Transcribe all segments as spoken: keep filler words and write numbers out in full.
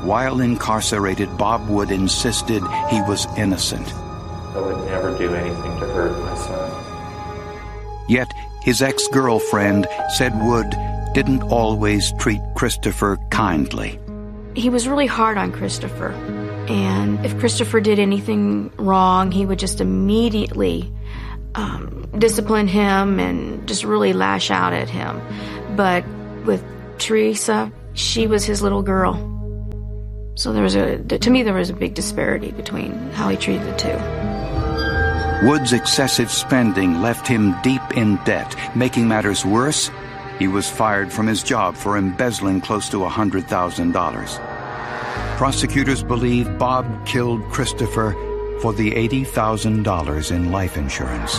While incarcerated, Bob Wood insisted he was innocent. I would never do anything to hurt my son. Yet his ex-girlfriend said Wood didn't always treat Christopher kindly. He was really hard on Christopher, and if Christopher did anything wrong, he would just immediately um, discipline him and just really lash out at him. But with Teresa, she was his little girl. So there was a, to me, there was a big disparity between how he treated the two. Wood's excessive spending left him deep in debt. Making matters worse, he was fired from his job for embezzling close to one hundred thousand dollars. Prosecutors believe Bob killed Christopher for the eighty thousand dollars in life insurance.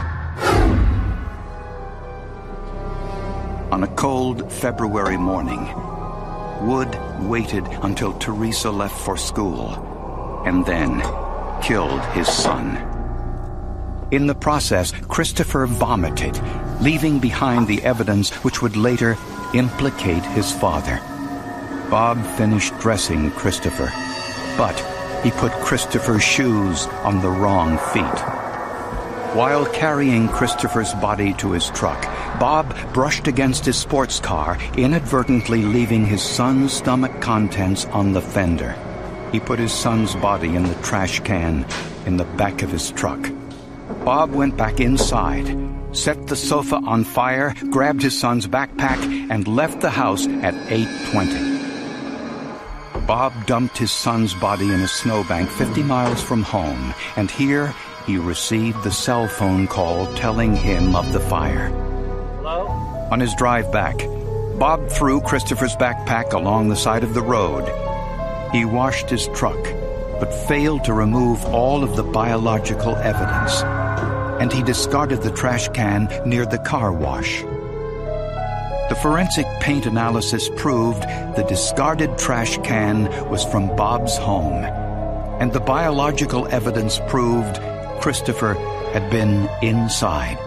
On a cold February morning, Wood waited until Teresa left for school and then killed his son. In the process, Christopher vomited, leaving behind the evidence which would later implicate his father. Bob finished dressing Christopher, but he put Christopher's shoes on the wrong feet. While carrying Christopher's body to his truck, Bob brushed against his sports car, inadvertently leaving his son's stomach contents on the fender. He put his son's body in the trash can in the back of his truck. Bob went back inside, set the sofa on fire, grabbed his son's backpack, and left the house at eight twenty. Bob dumped his son's body in a snowbank fifty miles from home, and here he received the cell phone call telling him of the fire. Hello? On his drive back, Bob threw Christopher's backpack along the side of the road. He washed his truck, but failed to remove all of the biological evidence, and he discarded the trash can near the car wash. The forensic paint analysis proved the discarded trash can was from Bob's home, and the biological evidence proved Christopher had been inside.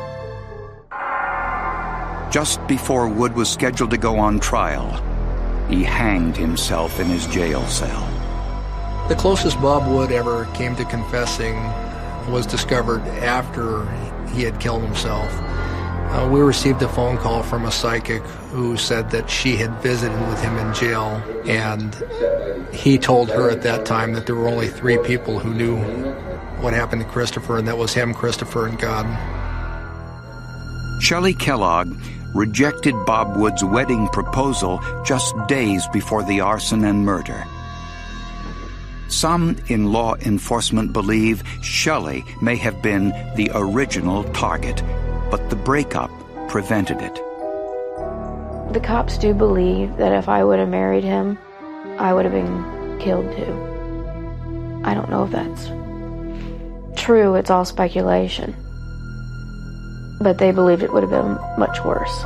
Just before Wood was scheduled to go on trial, he hanged himself in his jail cell. The closest Bob Wood ever came to confessing was discovered after he had killed himself. Uh, we received a phone call from a psychic who said that she had visited with him in jail, and he told her at that time that there were only three people who knew what happened to Christopher, and that was him, Christopher, and God. Shelley Kellogg rejected Bob Wood's wedding proposal just days before the arson and murder. Some in law enforcement believe Shelley may have been the original target, but the breakup prevented it. The cops do believe that if I would have married him, I would have been killed too. I don't know if that's true, it's all speculation. But they believed it would have been much worse.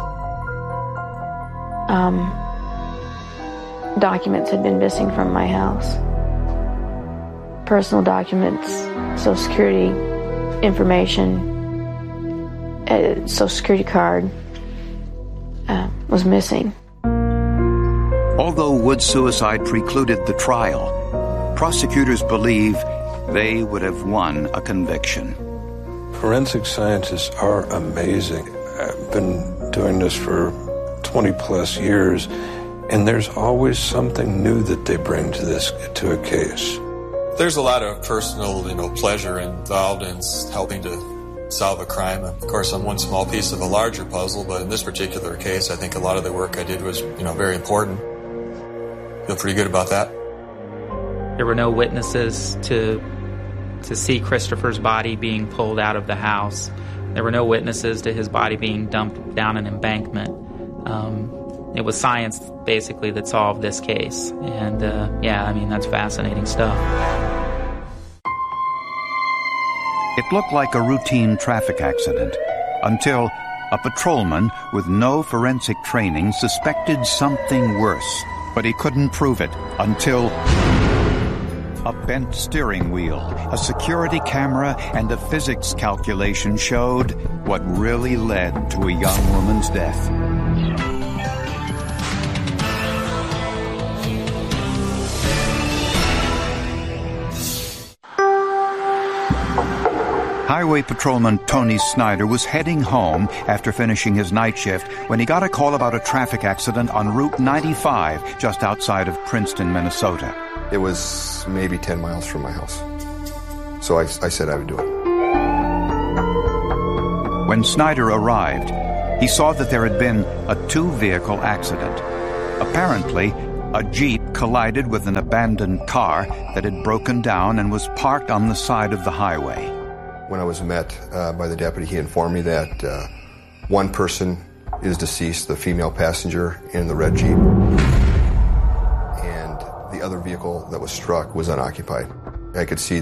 Um, documents had been missing from my house. Personal documents, Social Security information, uh, Social Security card uh, was missing. Although Wood's suicide precluded the trial, prosecutors believe they would have won a conviction. Forensic scientists are amazing. I've been doing this for twenty plus years, and there's always something new that they bring to this, to a case. There's a lot of personal, you know, pleasure involved in helping to solve a crime. Of course, I'm one small piece of a larger puzzle, but in this particular case, I think a lot of the work I did was, you know, very important. Feel pretty good about that. There were no witnesses to to see Christopher's body being pulled out of the house. There were no witnesses to his body being dumped down an embankment. Um, it was science, basically, that solved this case. And, uh, yeah, I mean, that's fascinating stuff. It looked like a routine traffic accident until a patrolman with no forensic training suspected something worse, but he couldn't prove it until a bent steering wheel, a security camera, and a physics calculation showed what really led to a young woman's death. Highway Patrolman Tony Snyder was heading home after finishing his night shift when he got a call about a traffic accident on Route ninety-five just outside of Princeton, Minnesota. It was maybe ten miles from my house. So I, I said I would do it. When Snyder arrived, he saw that there had been a two-vehicle accident. Apparently, a Jeep collided with an abandoned car that had broken down and was parked on the side of the highway. When I was met uh, by the deputy, he informed me that uh, one person is deceased, the female passenger in the red Jeep, and the other vehicle that was struck was unoccupied. I could see